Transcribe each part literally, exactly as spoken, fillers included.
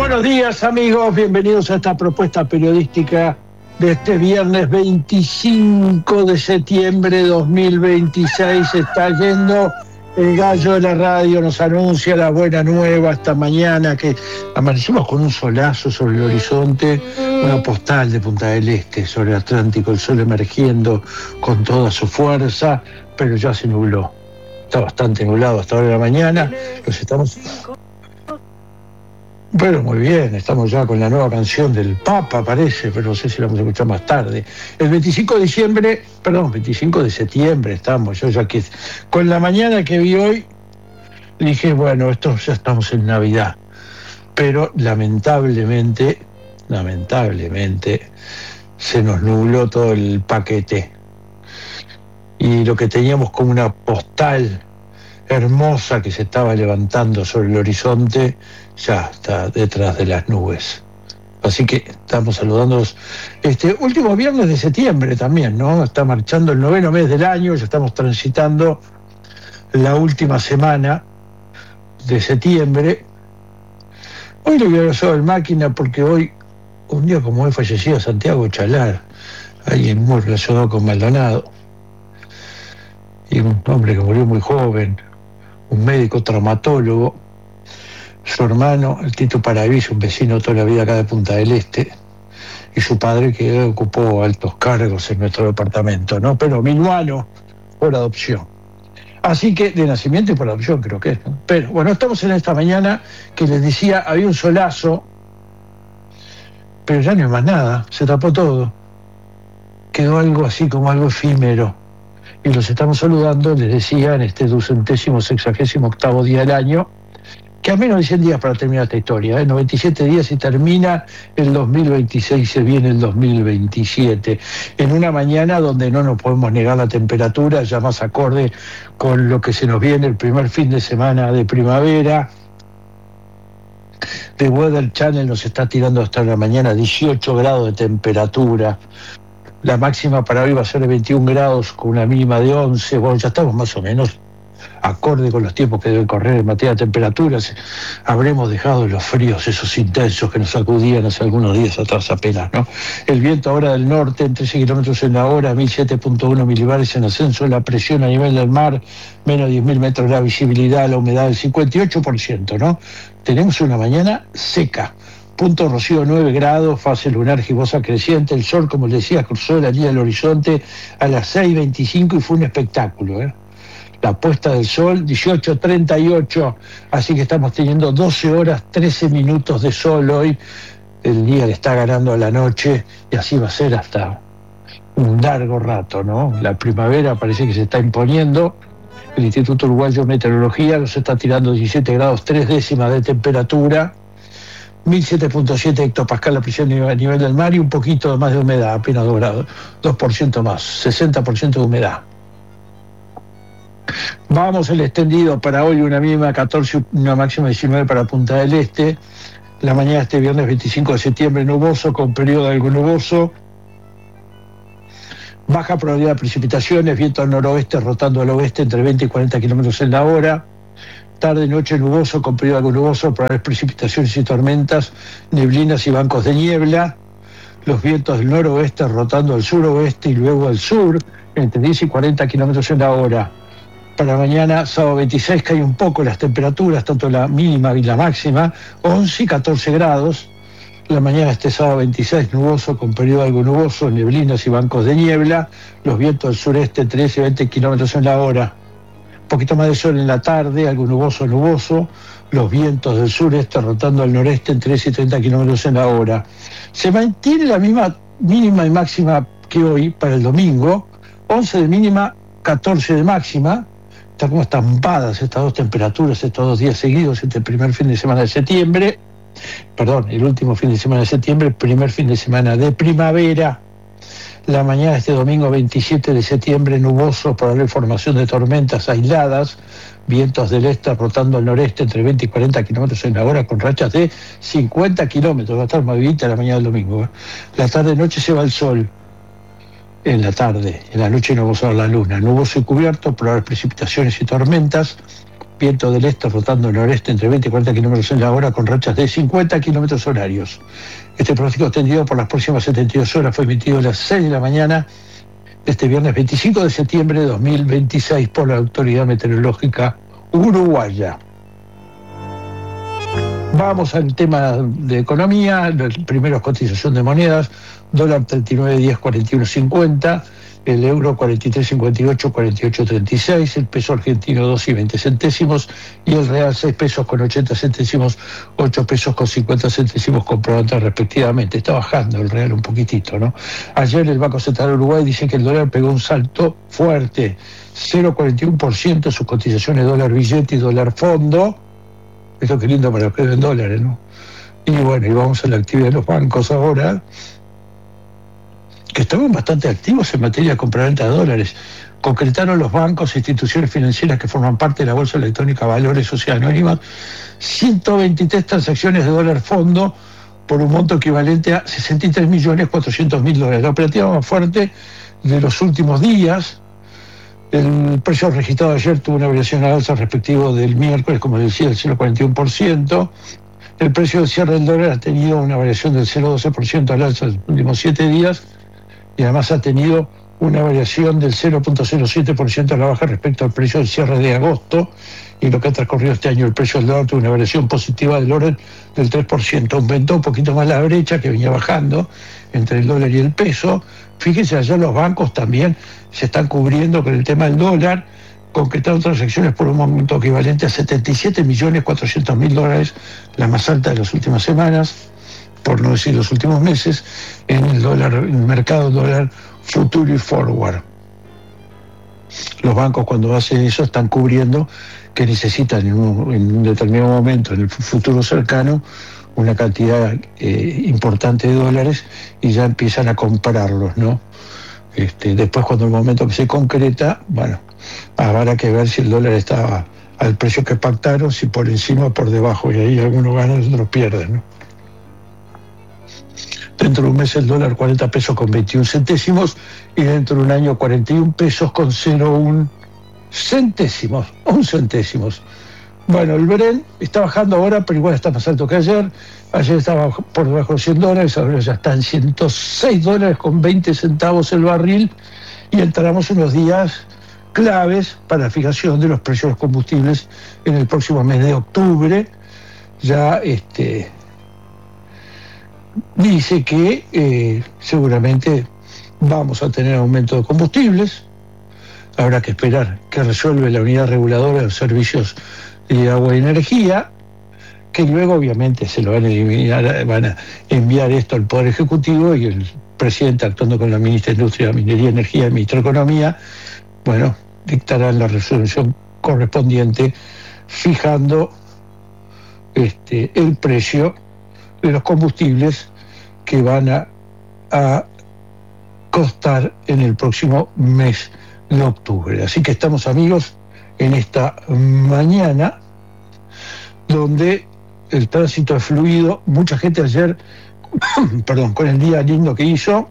Buenos días, amigos, bienvenidos a esta propuesta periodística de este viernes veinticinco de septiembre de dos mil veintiséis. Está yendo el gallo de la radio, nos anuncia la buena nueva esta mañana, que amanecimos con un solazo sobre el horizonte, una postal de Punta del Este sobre el Atlántico, el sol emergiendo con toda su fuerza, pero ya se nubló. Está bastante nublado hasta ahora de la mañana. Los estamos... Pero muy bien, estamos ya con la nueva canción del Papa, parece, pero no sé si la vamos a escuchar más tarde. El veinticinco de diciembre, perdón, veinticinco de septiembre estamos, yo ya que con la mañana que vi hoy, dije, bueno, esto ya estamos en Navidad. Pero lamentablemente, lamentablemente, se nos nubló todo el paquete. Y lo que teníamos como una postal hermosa que se estaba levantando sobre el horizonte, ya está detrás de las nubes. Así que estamos saludándonos este último viernes de septiembre también, ¿no? Está marchando el noveno mes del año, ya estamos transitando la última semana de septiembre. Hoy le voy a abrazar el máquina porque hoy, un día como hoy, fallecía Santiago Chalar, alguien muy relacionado con Maldonado, y un hombre que murió muy joven, un médico traumatólogo. Su hermano, el Tito Paravis, un vecino toda la vida acá de Punta del Este, y su padre que ocupó altos cargos en nuestro departamento, ¿no? Pero minuano por adopción. Así que, de nacimiento y por adopción creo que es, ¿no? Pero bueno, estamos en esta mañana que les decía, había un solazo, pero ya no hay más nada, se tapó todo. Quedó algo así como algo efímero. Y los estamos saludando, les decía, en este ducentésimo sexagésimo octavo día del año, que a menos de cien días para terminar esta historia, ¿eh? noventa y siete días y termina el dos mil veintiséis, se viene el dos mil veintisiete, en una mañana donde no nos podemos negar la temperatura, ya más acorde con lo que se nos viene el primer fin de semana de primavera. The Weather Channel nos está tirando hasta la mañana dieciocho grados de temperatura. La máxima para hoy va a ser de veintiún grados con una mínima de once. Bueno, ya estamos más o menos acorde con los tiempos que deben correr en materia de temperaturas. Habremos dejado los fríos esos intensos que nos sacudían hace algunos días atrás apenas, ¿no? El viento ahora del norte en trece kilómetros en la hora, mil siete punto uno milibares en ascenso, la presión a nivel del mar, menos diez mil metros, la visibilidad, la humedad del cincuenta y ocho por ciento, ¿no? Tenemos una mañana seca. Punto rocío nueve grados, fase lunar gibosa creciente, el sol, como les decía, cruzó la línea del horizonte a las seis veinticinco y fue un espectáculo, ¿eh? La puesta del sol, dieciocho treinta y ocho, así que estamos teniendo doce horas, trece minutos de sol hoy. El día le está ganando a la noche y así va a ser hasta un largo rato, ¿no? La primavera parece que se está imponiendo. El Instituto Uruguayo de Meteorología nos está tirando diecisiete grados, tres décimas de temperatura, mil siete punto siete hectopascal la presión a nivel del mar y un poquito más de humedad, apenas dos grados, dos por ciento más, sesenta por ciento de humedad. Vamos el extendido para hoy, una mínima catorce, una máxima diecinueve para Punta del Este. La mañana este viernes veinticinco de septiembre nuboso, con periodo algo nuboso. Baja probabilidad de precipitaciones, viento al noroeste rotando al oeste entre veinte y cuarenta kilómetros en la hora. Tarde y noche nuboso, con periodo algo nuboso, probables precipitaciones y tormentas, neblinas y bancos de niebla. Los vientos del noroeste rotando al suroeste y luego al sur, entre diez y cuarenta kilómetros en la hora. Para mañana, sábado veintiséis, cae un poco las temperaturas, tanto la mínima y la máxima, once y catorce grados. La mañana este sábado veintiséis, nuboso, con periodo algo nuboso, neblinas y bancos de niebla. Los vientos del sureste, entre diez y veinte kilómetros en la hora. Un poquito más de sol en la tarde, algo nuboso, nuboso. Los vientos del sureste rotando al noreste, entre diez y treinta kilómetros en la hora. Se mantiene la misma mínima y máxima que hoy para el domingo, once de mínima, catorce de máxima. Están como estampadas estas dos temperaturas estos dos días seguidos, este primer fin de semana de septiembre, perdón, el último fin de semana de septiembre, primer fin de semana de primavera. La mañana de este domingo veintisiete de septiembre, nuboso, probable formación de tormentas aisladas, vientos del este rotando al noreste entre veinte y cuarenta kilómetros en la hora, con rachas de cincuenta kilómetros, va a estar movidita la mañana del domingo, ¿eh? La tarde-noche se va el sol. En la tarde, en la noche no vamos a ver la luna, nuboso y cubierto, probables precipitaciones y tormentas, viento del este rotando noreste entre veinte y cuarenta kilómetros en la hora con rachas de cincuenta kilómetros horarios. Este pronóstico extendido por las próximas setenta y dos horas fue emitido a las seis de la mañana de este viernes veinticinco de septiembre de dos mil veintiséis por la Autoridad Meteorológica Uruguaya. Vamos al tema de economía. El primero es cotización de monedas. Dólar treinta y nueve diez, cuarenta y uno cincuenta. El euro cuarenta y tres cincuenta y ocho, cuarenta y ocho treinta y seis, el peso argentino dos y veinte centésimos y el real seis pesos con ochenta centésimos, ocho pesos con cincuenta centésimos comprobantes respectivamente. Está bajando el real un poquitito, ¿no? Ayer el Banco Central de Uruguay dice que el dólar pegó un salto fuerte, cero coma cuarenta y uno por ciento sus cotizaciones dólar billete y dólar fondo. Esto qué lindo para los que ven dólares, ¿no? Y bueno, y vamos a la actividad de los bancos ahora, que estaban bastante activos en materia de compraventa de dólares. Concretaron los bancos e instituciones financieras que forman parte de la Bolsa Electrónica Valores Sociedad Anónima ciento veintitrés transacciones de dólar fondo por un monto equivalente a sesenta y tres millones cuatrocientos mil dólares. La operativa más fuerte de los últimos días. El precio registrado ayer tuvo una variación al alza respectivo del miércoles, como decía, del cero coma cuarenta y uno por ciento. El precio de cierre del dólar ha tenido una variación del cero coma doce por ciento al alza en los últimos siete días. Y además ha tenido una variación del cero coma cero siete por ciento a la baja respecto al precio del cierre de agosto, y lo que ha transcurrido este año el precio del dólar tuvo una variación positiva del orden del tres por ciento. Aumentó un poquito más la brecha que venía bajando entre el dólar y el peso. Fíjense, allá los bancos también se están cubriendo con el tema del dólar, concretaron transacciones por un monto equivalente a setenta y siete millones cuatrocientos mil dólares, la más alta de las últimas semanas, por no decir los últimos meses, en el dólar, en el mercado dólar futuro y forward. Los bancos, cuando hacen eso, están cubriendo que necesitan en un, en un determinado momento, en el futuro cercano, una cantidad eh, importante de dólares, y ya empiezan a comprarlos, ¿no? Este, después, cuando el momento que se concreta, bueno, habrá que ver si el dólar está al precio que pactaron, si por encima o por debajo, y ahí algunos ganan y otros pierden, ¿no? Dentro de un mes el dólar cuarenta pesos con veintiún centésimos y dentro de un año cuarenta y uno pesos con cero coma uno centésimos, un centésimos. Bueno, el Brent está bajando ahora, pero igual está más alto que ayer. Ayer estaba por debajo de cien dólares, ahora ya está en ciento seis dólares con veinte centavos el barril, y entramos en los días claves para la fijación de los precios de los combustibles en el próximo mes de octubre. Ya este dice que eh, seguramente vamos a tener aumento de combustibles. Habrá que esperar que resuelve la unidad reguladora de los servicios de agua y energía, que luego obviamente se lo van a eliminar, van a enviar esto al Poder Ejecutivo, y el presidente, actuando con la ministra de Industria, Minería y Energía, el ministro de Economía, bueno, dictarán la resolución correspondiente fijando este, el precio de los combustibles que van a, a costar en el próximo mes de octubre. Así que estamos, amigos, en esta mañana donde el tránsito es fluido. Mucha gente ayer, perdón, con el día lindo que hizo,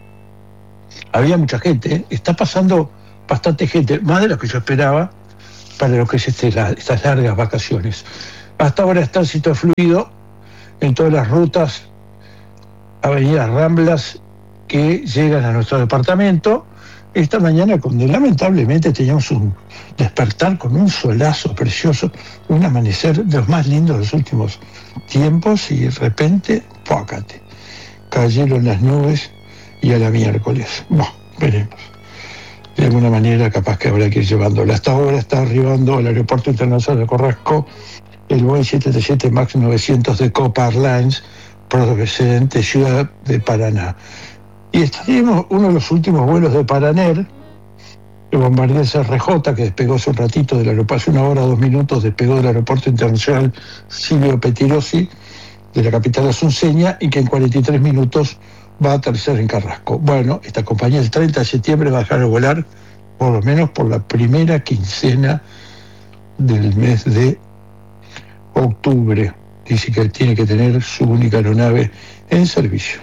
había mucha gente, ¿eh? Está pasando bastante gente, más de lo que yo esperaba para lo que es este, la, estas largas vacaciones. Hasta ahora el tránsito es fluido en todas las rutas, avenidas Ramblas, que llegan a nuestro departamento. Esta mañana, cuando lamentablemente teníamos un despertar con un solazo precioso, un amanecer de los más lindos de los últimos tiempos, y de repente, pócate, cayeron las nubes y a la miércoles. Bueno, veremos. De alguna manera capaz que habrá que ir llevándola. Hasta ahora está arribando al Aeropuerto Internacional de Carrasco el Boeing siete treinta y siete MAX novecientos de Copa Airlines, procedente Ciudad de Paraná. Y estaríamos uno de los últimos vuelos de Paraner, el Bombardier C R J, que despegó hace un ratito del aeropuerto, hace una hora, dos minutos, despegó del Aeropuerto Internacional Silvio Pettirossi, de la capital asunceña, y que en cuarenta y tres minutos va a aterrizar en Carrasco. Bueno, esta compañía el treinta de septiembre va a dejar de volar, por lo menos por la primera quincena del mes de octubre. Dice que tiene que tener su única aeronave en servicio.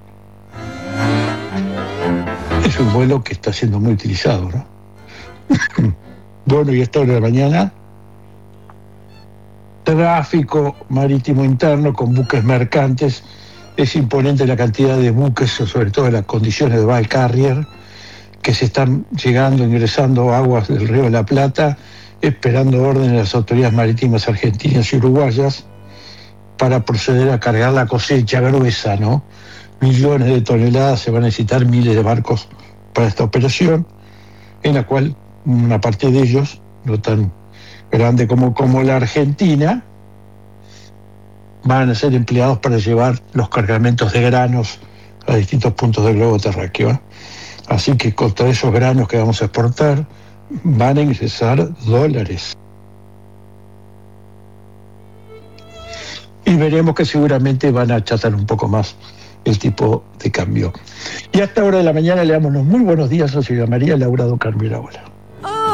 Es un vuelo que está siendo muy utilizado, ¿no? Bueno, y a esta hora de la mañana tráfico marítimo interno con buques mercantes. Es imponente la cantidad de buques, sobre todo en las condiciones de bulk carrier, que se están llegando, ingresando aguas del Río de la Plata, esperando órdenes de las autoridades marítimas argentinas y uruguayas para proceder a cargar la cosecha gruesa, ¿no? Millones de toneladas, se van a necesitar miles de barcos para esta operación, en la cual una parte de ellos, no tan grande como, como la Argentina, van a ser empleados para llevar los cargamentos de granos a distintos puntos del globo terráqueo. Así que contra esos granos que vamos a exportar van a ingresar dólares. Y veremos que seguramente van a achatar un poco más el tipo de cambio. Y hasta ahora de la mañana le damos los muy buenos días a señora María Laura do Carmo Iraola.